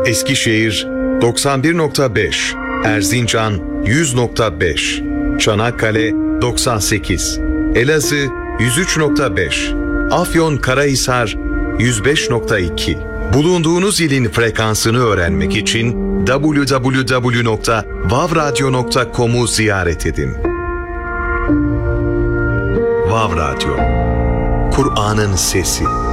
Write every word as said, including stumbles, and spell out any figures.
Eskişehir doksan bir nokta beş, Erzincan yüz nokta beş, Çanakkale doksan sekiz, Elazığ yüz üç nokta beş, Afyonkarahisar yüz beş nokta iki. Bulunduğunuz ilin frekansını öğrenmek için double-u double-u double-u nokta vav radyo nokta com'u ziyaret edin. Vav Radyo, Kur'an'ın sesi.